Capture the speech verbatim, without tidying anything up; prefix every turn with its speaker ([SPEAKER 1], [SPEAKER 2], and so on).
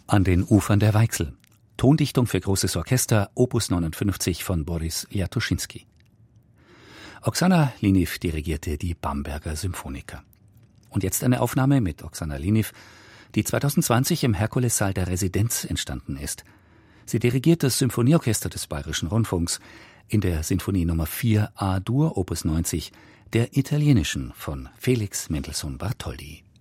[SPEAKER 1] An den Ufern der Weichsel. Tondichtung für großes Orchester, Opus neunundfünfzig von Boris Jatuschinski. Oksana Liniw dirigierte die Bamberger Symphoniker. Und jetzt eine Aufnahme mit Oksana Liniw, die zweitausendzwanzig im Herkulessaal der Residenz entstanden ist. Sie dirigiert das Symphonieorchester des Bayerischen Rundfunks in der Sinfonie Nummer vier A-Dur, Opus neunzig, der italienischen von Felix Mendelssohn Bartholdy.